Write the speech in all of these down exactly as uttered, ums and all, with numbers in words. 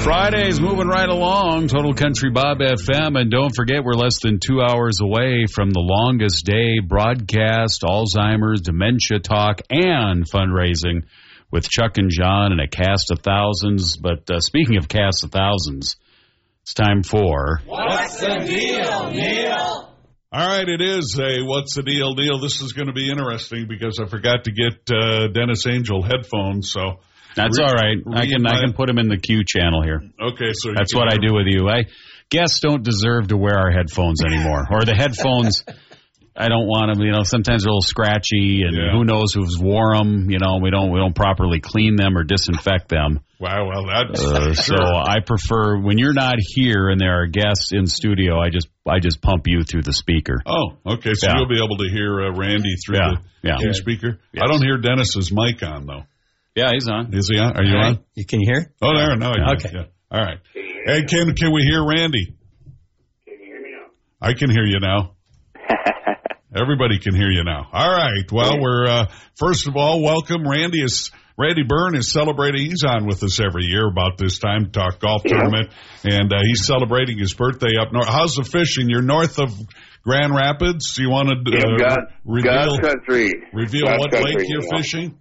Friday's moving right along. Total Country Bob F M. And don't forget, we're less than two hours away from the longest day broadcast, Alzheimer's, dementia talk, and fundraising with Chuck and John and a cast of thousands. But uh, speaking of cast of thousands, it's time for... What's the Deal, Neil? All right, it is a What's the Deal, Neil. This is going to be interesting because I forgot to get uh, Dennis Angel headphones, so... That's all right. I can I can put them in the Q channel here. Okay, so that's what I do with you. I guests don't deserve to wear our headphones anymore, or the headphones. I don't want them. You know, sometimes they're a little scratchy, and yeah. who knows who's wore them. You know, we don't we don't properly clean them or disinfect them. Wow, well that's uh, so. I prefer when you're not here and there are guests in studio. I just I just pump you through the speaker. Oh, okay. So yeah. you'll be able to hear uh, Randy through yeah. the yeah. Q speaker. Yes. I don't hear Dennis's mic on though. Yeah, he's on. Is he on? Are you right. on? You can hear? Oh, there. No, I okay. Yeah. All right. Hey, can can we hear Randy? Can you hear me now? I can hear you now. Everybody can hear you now. All right. Well, we're uh, first of all, welcome. Randy is Randy Byrne is celebrating. He's on with us every year about this time to talk golf yeah. tournament, and uh, he's celebrating his birthday up north. How's the fishing? You're north of Grand Rapids. Do you want to uh, yeah, God, reveal God's country? Reveal God's what country, lake you're you know. fishing?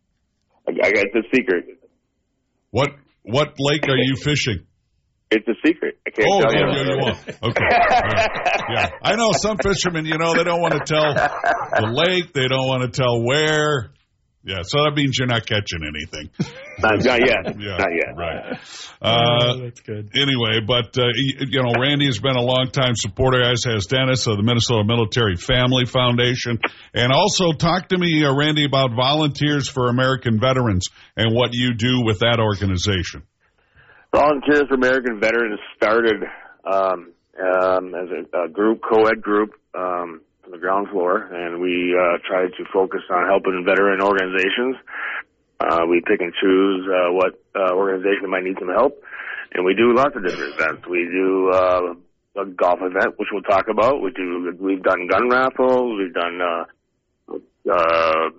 I got the secret. What what lake are you fishing? It's a secret. I can't oh, tell yeah, you. yeah, you won't. Okay. Right. Yeah, I know some fishermen. You know, they don't want to tell the lake. They don't want to tell where. Yeah, so that means you're not catching anything. Not, not yet. Yeah, not yet. Right. Uh, oh, that's good. Anyway, but, uh, you know, Randy has been a longtime supporter, as has Dennis of the Minnesota Military Family Foundation. And also talk to me, uh, Randy, about Volunteers for American Veterans and what you do with that organization. Volunteers for American Veterans started um, um, as a, a group, co-ed group, um, on the ground floor, and we uh, try to focus on helping veteran organizations. Uh, we pick and choose uh, what uh, organization might need some help, and we do lots of different events. We do uh, a golf event, which we'll talk about. We do. We've done gun raffles. We've done. Uh, uh,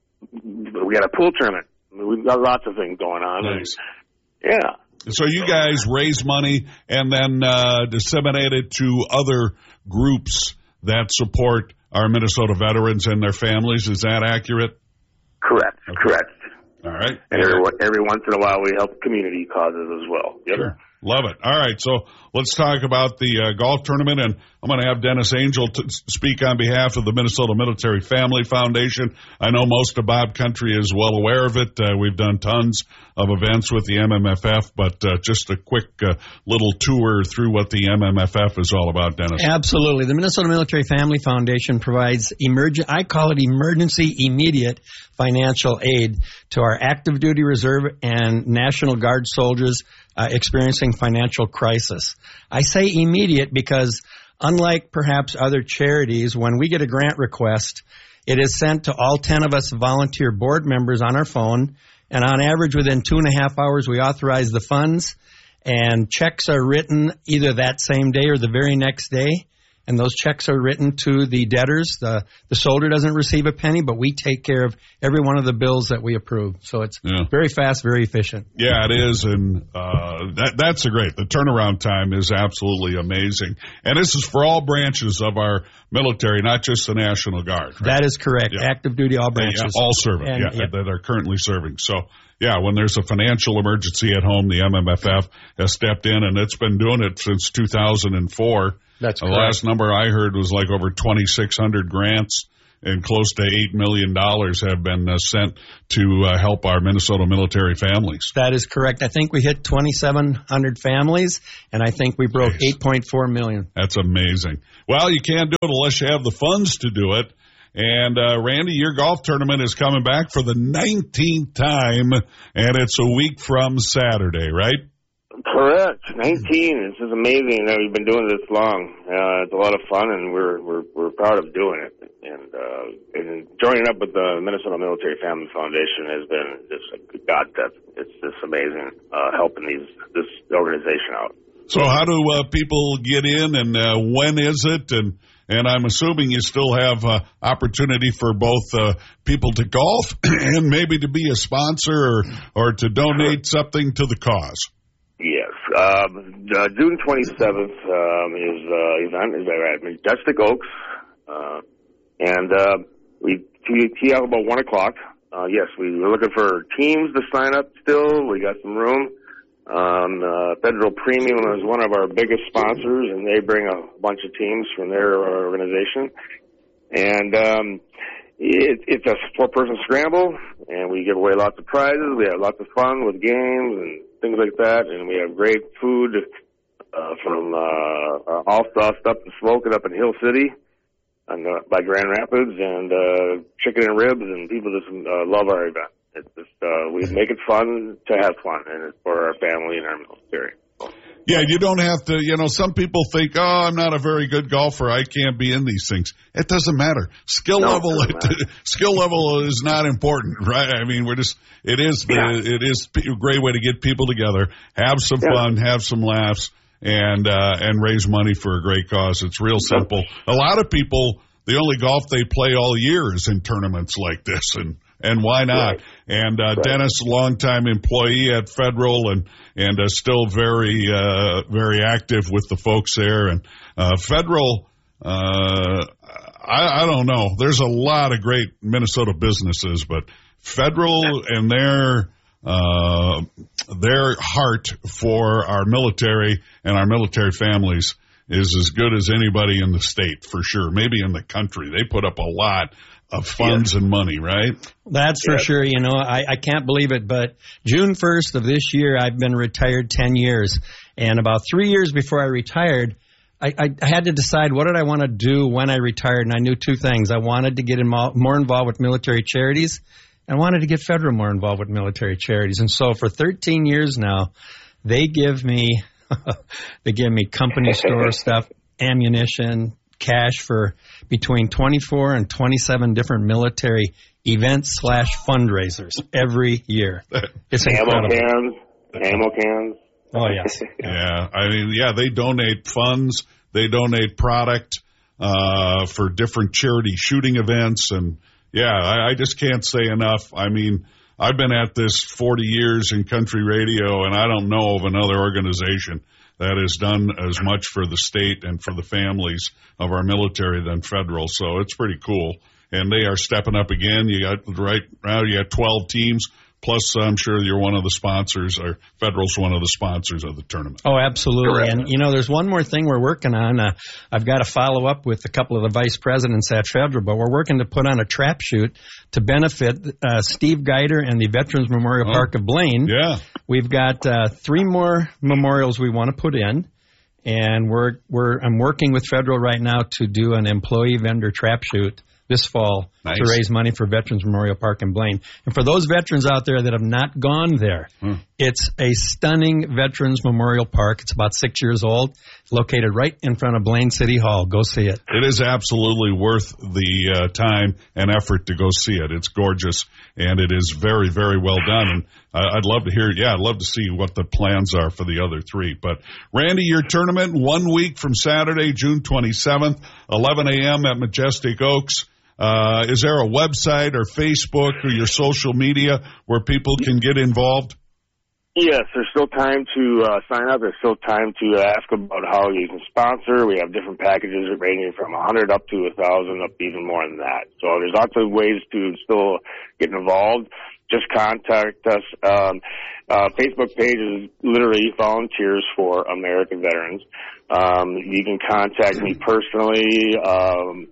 we got a pool tournament. We've got lots of things going on. Nice. And, yeah. So you guys raise money and then uh, disseminate it to other groups that support our Minnesota veterans and their families. Is that accurate? Correct. Okay. Correct. All right. And every, every once in a while we help community causes as well. Yep. Sure. Love it. All right. So let's talk about the uh, golf tournament, and I'm going to have Dennis Angel to speak on behalf of the Minnesota Military Family Foundation. I know most of Bob Country is well aware of it. Uh, we've done tons of events with the M M F F, but uh, just a quick uh, little tour through what the M M F F is all about, Dennis. Absolutely. The Minnesota Military Family Foundation provides emergent, I call it emergency immediate financial aid to our active duty reserve and National Guard soldiers uh, experiencing financial crisis. I say immediate because unlike perhaps other charities, when we get a grant request, it is sent to all ten of us volunteer board members on our phone, and on average within two and a half hours we authorize the funds, and checks are written either that same day or the very next day. And those checks are written to the debtors. The the soldier doesn't receive a penny, but we take care of every one of the bills that we approve. So it's yeah. very fast, very efficient. Yeah, it is, and uh, that that's a great. The turnaround time is absolutely amazing. And this is for all branches of our military, not just the National Guard. Right? That is correct. Yeah. Active duty, all branches. Yeah, all serving, and, yeah, yeah, that are currently serving. So, yeah, when there's a financial emergency at home, the M M F F has stepped in, and it's been doing it since two thousand four. That's the correct. last number I heard was like over twenty-six hundred grants and close to eight million dollars have been uh, sent to uh, help our Minnesota military families. That is correct. I think we hit twenty-seven hundred families, and I think we broke nice. eight point four million. That's amazing. Well, you can't do it unless you have the funds to do it. And, uh, Randy, your golf tournament is coming back for the nineteenth time, and it's a week from Saturday, right? Correct. nineteen. This is amazing that we've been doing this long. Uh, it's a lot of fun, and we're we're we're proud of doing it. And uh, and joining up with the Minnesota Military Family Foundation has been just a godsend. It's just amazing uh, helping these this organization out. So, how do uh, people get in, and uh, when is it? And and I'm assuming you still have uh, opportunity for both uh, people to golf and maybe to be a sponsor or or to donate something to the cause. Yes, uh, uh, June twenty-seventh um, is uh, event is at Majestic Oaks, uh, and uh, we tee out about one o'clock. Uh, yes, we were looking for teams to sign up still. We got some room. Um, uh, Federal Premium is one of our biggest sponsors, and they bring a bunch of teams from their organization. And um, it, it's a four-person scramble, and we give away lots of prizes. We have lots of fun with games and things like that, and we have great food uh, from uh, all stuff up and smoking up in Hill City. And, uh, by Grand Rapids, and uh, chicken and ribs, and people just uh, love our event. It's just uh, we make it fun to have fun, and it's for our family and our military. Yeah, you don't have to, you know, some people think, oh, I'm not a very good golfer, I can't be in these things. It doesn't matter. Skill no, level it, matter. skill level is not important, right? I mean, we're just, it is, yeah. it is a great way to get people together, have some yeah. fun, have some laughs, and uh, and raise money for a great cause. It's real simple. A lot of people, the only golf they play all year is in tournaments like this, and and why not? Right. And uh, right. Dennis, longtime employee at Federal, and and uh, still very uh, very active with the folks there. And uh, Federal, uh, I, I don't know. There's a lot of great Minnesota businesses, but Federal and their uh, their heart for our military and our military families is as good as anybody in the state, for sure. Maybe in the country. They put up a lot of funds yeah. and money, right? That's for yeah. sure. You know, I, I can't believe it, but June first of this year, I've been retired ten years. And about three years before I retired, I, I, I had to decide what did I want to do when I retired. And I knew two things. I wanted to get in more involved with military charities, and I wanted to get Federal more involved with military charities. And so for thirteen years now, they give me they give me company store stuff, ammunition, cash for between twenty-four and twenty-seven different military events slash fundraisers every year. It's incredible. Ammo cans, ammo cans. Oh, yes. Yeah, I mean, yeah, they donate funds, they donate product uh, for different charity shooting events, and yeah, I, I just can't say enough. I mean, I've been at this forty years in country radio, and I don't know of another organization that has done as much for the state and for the families of our military than Federal. So it's pretty cool. And they are stepping up again. You got right now, you got twelve teams. Plus, I'm sure you're one of the sponsors, or Federal's one of the sponsors of the tournament. Oh, absolutely. Correct. And, you know, there's one more thing we're working on. Uh, I've got to follow up with a couple of the vice presidents at Federal, but we're working to put on a trap shoot to benefit uh, Steve Geider and the Veterans Memorial oh, Park of Blaine. Yeah. We've got uh, three more memorials we want to put in, and we're we're I'm working with Federal right now to do an employee vendor trap shoot this fall nice. to raise money for Veterans Memorial Park in Blaine. And for those veterans out there that have not gone there, hmm. it's a stunning Veterans Memorial Park. It's about six years old. It's located right in front of Blaine City Hall. Go see it. It is absolutely worth the uh, time and effort to go see it. It's gorgeous, and it is very, very well done. And uh, I'd love to hear, yeah, I'd love to see what the plans are for the other three. But, Randy, your tournament, one week from Saturday, June twenty-seventh, eleven a.m. at Majestic Oaks. Uh, is there a website or Facebook or your social media where people can get involved? Yes, there's still time to uh, sign up. There's still time to ask about how you can sponsor. We have different packages ranging from one hundred up to one thousand, up to even more than that. So there's lots of ways to still get involved. Just contact us. Um, uh, Facebook page is literally Volunteers for American Veterans. Um, you can contact me personally. Um,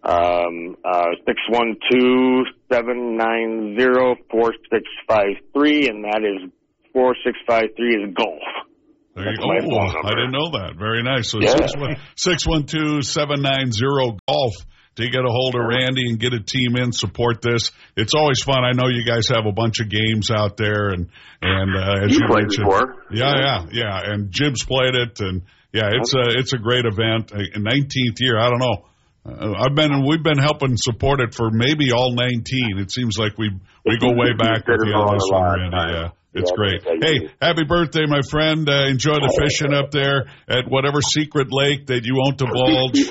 Um, uh, six one two, seven nine zero, four six five three, and that is four six five three is golf. There you go. Oh, I didn't know that. Very nice. So yeah. six one two, seven nine zero, golf to get a hold of Randy and get a team in, support this. It's always fun. I know you guys have a bunch of games out there, and, and, uh, as you, you played mentioned, before. Yeah, yeah, yeah. And Jim's played it, and yeah, it's a, it's a great event. A nineteenth year. I don't know. Uh, I've been we've been helping support it for maybe all nineteen. It seems like we we go way back with you on this one, Randy. Yeah, it's yeah, great. Hey, happy birthday, my friend! Uh, enjoy the fishing up there at whatever secret lake that you won't divulge,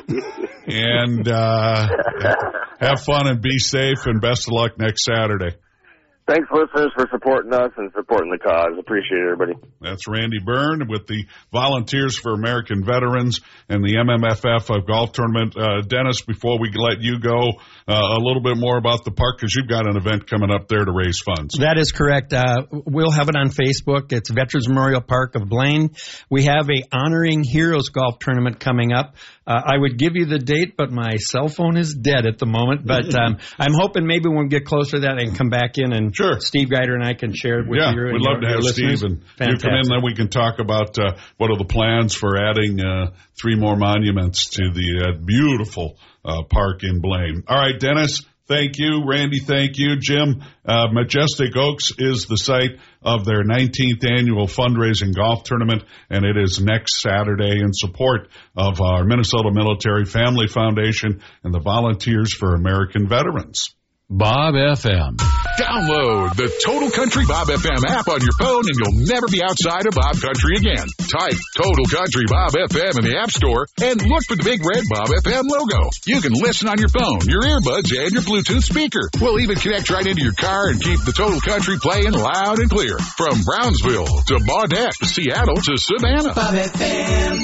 and uh, have fun and be safe. And best of luck next Saturday. Thanks, listeners, for supporting us and supporting the cause. Appreciate it, everybody. That's Randy Byrne with the Volunteers for American Veterans and the M M F F golf tournament. Uh, Dennis, before we let you go, uh, a little bit more about the park, because you've got an event coming up there to raise funds. That is correct. Uh, we'll have it on Facebook. It's Veterans Memorial Park of Blaine. We have a Honoring Heroes golf tournament coming up. Uh, I would give you the date, but my cell phone is dead at the moment. But um, I'm hoping maybe when we get closer to that, I can come back in and sure. Steve Geider and I can share it with yeah, you. Yeah, we'd love to have listeners. Steve and Fantastic. you come in, then we can talk about uh, what are the plans for adding uh, three more monuments to the uh, beautiful uh, park in Blaine. All right, Dennis. Thank you. Randy, thank you. Jim, uh, Majestic Oaks is the site of their nineteenth annual fundraising golf tournament, and it is next Saturday in support of our Minnesota Military Family Foundation and the Volunteers for American Veterans. Bob F M. Download the Total Country Bob F M app on your phone and you'll never be outside of Bob Country again. Type Total Country Bob F M in the App Store and look for the big red Bob F M logo. You can listen on your phone, your earbuds, and your Bluetooth speaker. We'll even connect right into your car and keep the Total Country playing loud and clear. From Brownsville to Baudette, Seattle to Savannah. Bob F M,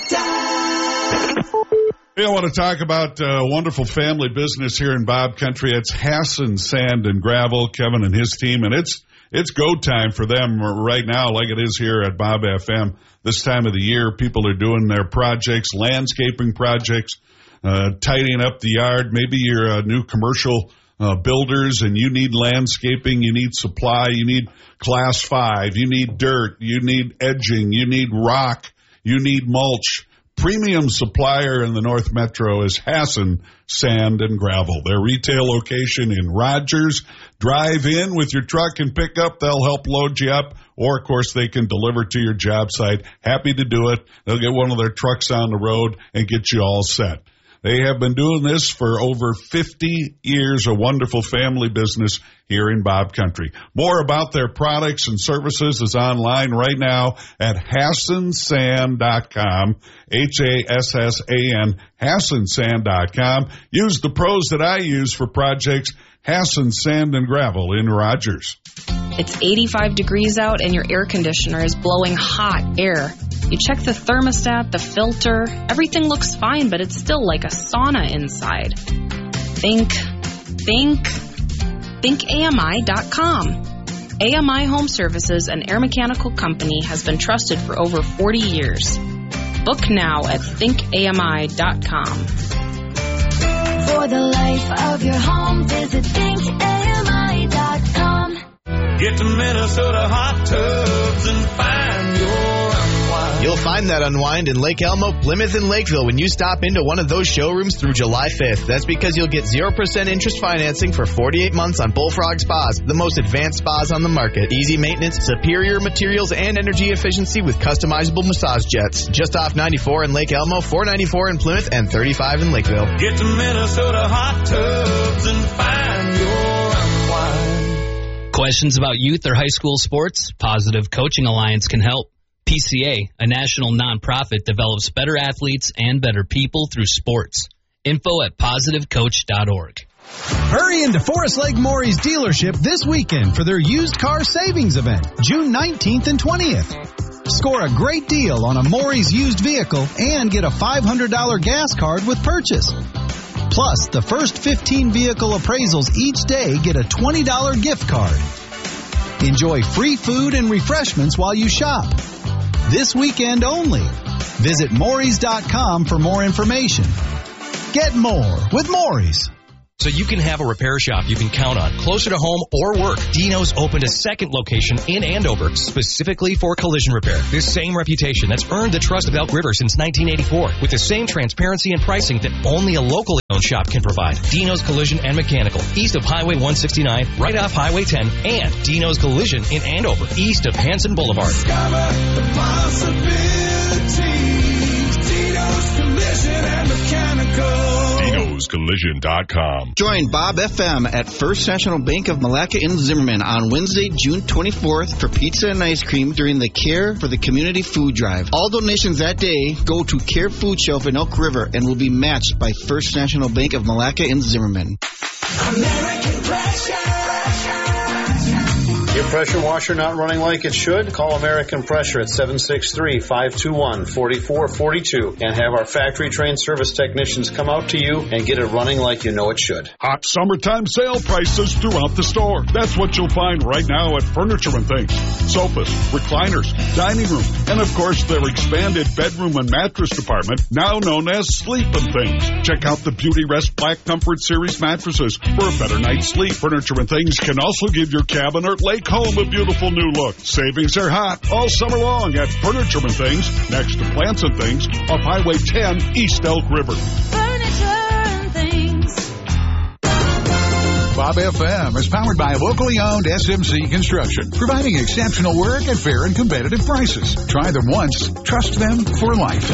da-da-da. I want to talk about a uh, wonderful family business here in Bob Country. It's Hassan Sand and Gravel, Kevin and his team, and it's it's go time for them right now, like it is here at Bob F M. This time of the year, people are doing their projects, landscaping projects, uh, tidying up the yard. Maybe you're a new commercial uh, builders and you need landscaping, you need supply, you need class five, you need dirt, you need edging, you need rock, you need mulch. Premium supplier in the North Metro is Hassan Sand and Gravel. Their retail location in Rogers. Drive in with your truck and pick up. They'll help load you up. Or, of course, they can deliver to your job site. Happy to do it. They'll get one of their trucks on the road and get you all set. They have been doing this for over fifty years, a wonderful family business here in Bob Country. More about their products and services is online right now at Hassan Sand dot com, H A S S A N, Hassan Sand dot com. Use the pros that I use for projects, Hassan Sand and Gravel in Rogers. It's eighty-five degrees out and your air conditioner is blowing hot air. You check the thermostat, the filter, everything looks fine, but it's still like a sauna inside. Think, think, think A M I dot com. A M I Home Services, an air mechanical company, has been trusted for over forty years. Book now at think A M I dot com. For the life of your home, visit think A M I dot com. Get to Minnesota hot tubs and find your unwind. You'll find that unwind in Lake Elmo, Plymouth, and Lakeville when you stop into one of those showrooms through July fifth. That's because you'll get zero percent interest financing for forty-eight months on Bullfrog Spas, the most advanced spas on the market. Easy maintenance, superior materials, and energy efficiency with customizable massage jets. Just off ninety-four in Lake Elmo, four ninety-four in Plymouth, and thirty-five in Lakeville. Get to Minnesota hot tubs and find your unwind. Questions about youth or high school sports? Positive Coaching Alliance can help. P C A, a national nonprofit, develops better athletes and better people through sports. Info at positive coach dot org. Hurry into Forest Lake Maury's dealership this weekend for their used car savings event, June nineteenth and twentieth. Score a great deal on a Maury's used vehicle and get a five hundred dollars gas card with purchase. Plus, the first fifteen vehicle appraisals each day get a twenty dollars gift card. Enjoy free food and refreshments while you shop. This weekend only. Visit Maury's dot com for more information. Get more with Maury's. So you can have a repair shop you can count on, closer to home or work. Dino's opened a second location in Andover, specifically for collision repair. This same reputation that's earned the trust of Elk River since nineteen eighty-four, with the same transparency and pricing that only a locally owned shop can provide. Dino's Collision and Mechanical, east of Highway one sixty-nine, right off Highway ten, and Dino's Collision in Andover, east of Hanson Boulevard. Discover the possibilities. Dino's Collision and Mechanical. Dinos Collision dot com. Join Bob F M at First National Bank of Malacca in Zimmerman on Wednesday, June twenty-fourth for pizza and ice cream during the Care for the Community Food Drive. All donations that day go to Care Food Shelf in Elk River and will be matched by First National Bank of Malacca in Zimmerman. American Pressure. Your pressure washer not running like it should? Call American Pressure at seven six three, five two one, four four four two and have our factory-trained service technicians come out to you and get it running like you know it should. Hot summertime sale prices throughout the store. That's what you'll find right now at Furniture and Things. Sofas, recliners, dining room, and of course their expanded bedroom and mattress department, now known as Sleep and Things. Check out the Beauty Rest Black Comfort Series mattresses for a better night's sleep. Furniture and Things can also give your cabin or lake home a beautiful new look. Savings are hot all summer long at Furniture and Things, next to Plants and Things, off Highway ten, East Elk River. Furniture and Things. Bob F M is powered by locally owned S M C Construction, providing exceptional work at fair and competitive prices. Try them once, trust them for life.